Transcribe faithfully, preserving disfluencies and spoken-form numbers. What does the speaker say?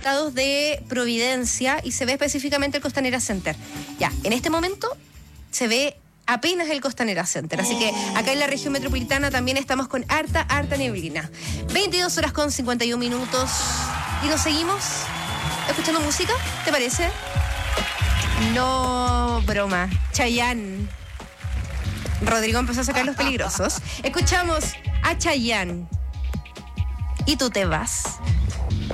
estados de Providencia y se ve específicamente el Costanera Center. Ya, en este momento se ve apenas el Costanera Center, así que acá en la región metropolitana también estamos con harta, harta neblina. veintidós horas con cincuenta y un minutos y nos seguimos escuchando música, ¿te parece? No, broma. Chayanne. Rodrigo empezó a sacar los peligrosos. Escuchamos a Chayanne. Y tú te vas.